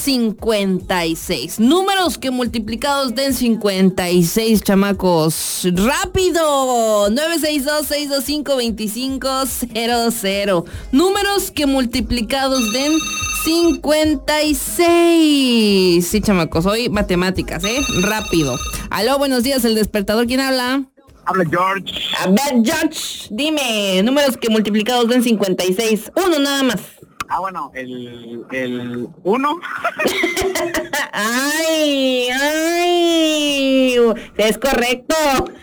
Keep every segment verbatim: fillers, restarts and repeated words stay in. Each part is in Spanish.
cincuenta y seis. Números que multiplicados den cincuenta y seis, chamacos. ¡Rápido! nueve seis dos, seis dos cinco, dos cinco cero cero. Números que multiplicados den cincuenta y seis. Sí, chamacos, hoy matemáticas, ¿eh? Rápido. Aló, buenos días, El Despertador. ¿Quién habla? Habla George. A ver, George, dime, números que multiplicados den cincuenta y seis. Uno nada más. Ah, bueno, el, el uno. Ay, ay, es correcto.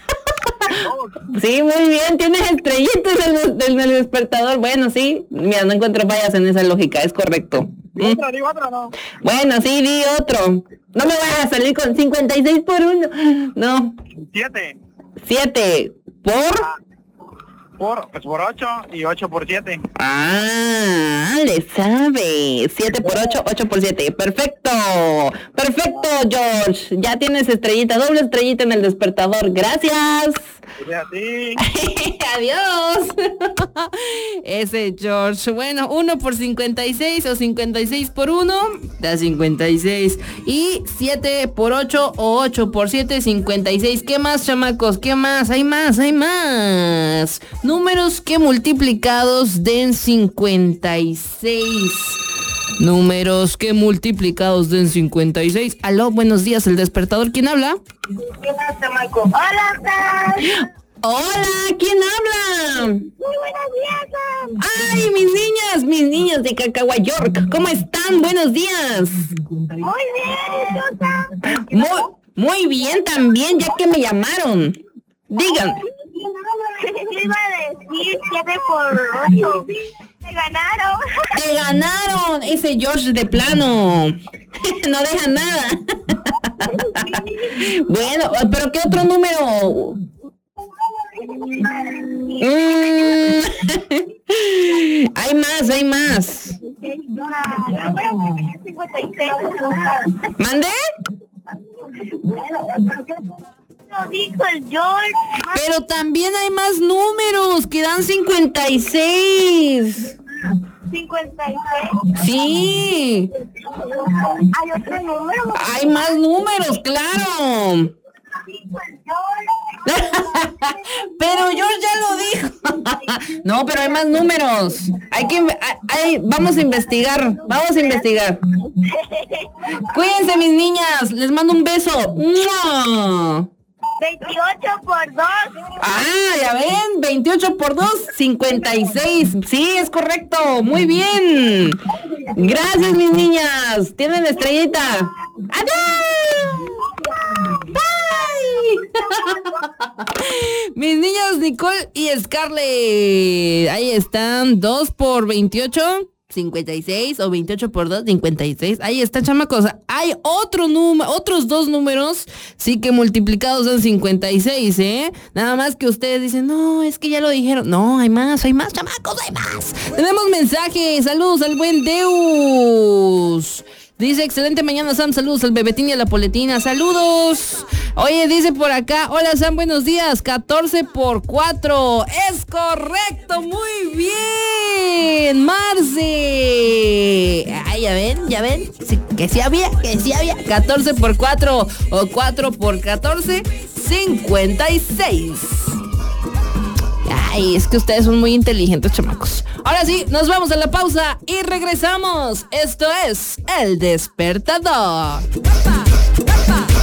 Sí, muy bien, tienes estrellitas en el, en el despertador. Bueno, sí, mira, no encuentro fallas en esa lógica, es correcto. Di otro, di otro, no. Bueno, sí, di otro. No me vas a salir con cincuenta y seis por uno. No. Siete. Siete. ¿Por? Ah, por, pues por ocho y ocho por siete. Ah, le sabe. Siete por ocho, ocho por siete. Perfecto. Perfecto, George. Ya tienes estrellita, doble estrellita en el despertador. Gracias. Gracias a ti. Adiós. Ese George. Bueno, uno por cincuenta y seis o cincuenta y seis por uno da cincuenta y seis. Y siete por ocho o ocho por siete, cincuenta y seis. ¿Qué más, chamacos? ¿Qué más? Hay más, hay más. Números que multiplicados den cincuenta y seis. Números que multiplicados den cincuenta y seis. Aló, buenos días, El Despertador. ¿Quién habla? Hola, Sam. Hola, ¿quién habla? Muy buenos días, Sam. Ay, mis niñas, mis niñas de Cacagua, York. ¿Cómo están? Buenos días. Muy bien, Sam. Muy, muy bien también, ya que me llamaron. Digan. Yo iba a decir siete por ocho. Me ganaron. Te ganaron. Ese George de plano. No deja nada. Bueno, pero ¿qué otro número? Mm. Hay más, hay más. cincuenta y seis. ¿Mande? Lo dijo el George. Pero también hay más números que dan cincuenta y seis. cincuenta y seis. Sí. Hay otro número. Hay más números, claro. Pero yo ya lo dijo. No, pero hay más números. Hay que hay, vamos a investigar, vamos a investigar. Cuídense, mis niñas, les mando un beso. ¡Mua! veintiocho por dos. Ah, ya ven, veintiocho por dos, cincuenta y seis. Sí, es correcto, muy bien. Gracias, mis niñas. Tienen estrellita. ¡Adiós! ¡Bye! Mis niñas Nicole y Scarlett. Ahí están, dos por veintiocho. cincuenta y seis o veintiocho por dos, cincuenta y seis. Ahí está, chamacos. Hay otro número, otros dos números, sí que multiplicados son cincuenta y seis, ¿eh? Nada más que ustedes dicen, no, es que ya lo dijeron. No, hay más, hay más, chamacos, hay más. Tenemos mensajes. Saludos al buen Deus. Dice, excelente mañana, Sam. Saludos al Bebetín y a la Poletina. Saludos. Oye, dice por acá, hola, Sam, buenos días. catorce por cuatro. Es correcto, muy bien. Marce. Ay, ya ven, ya ven. Sí, que sí había, que sí había. catorce por cuatro o cuatro por catorce, cincuenta y seis. Ay, es que ustedes son muy inteligentes, chamacos. Ahora sí, nos vamos a la pausa y regresamos. Esto es El Despertador. ¡Capa, capa!